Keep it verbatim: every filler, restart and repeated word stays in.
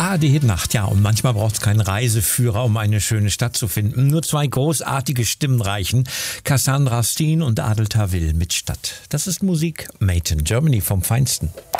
A R D Nacht, ja, und manchmal braucht es keinen Reiseführer, um eine schöne Stadt zu finden. Nur zwei großartige Stimmen reichen. Cassandra Steen und Adel Tawil mit Stadt. Das ist Musik made in Germany vom Feinsten.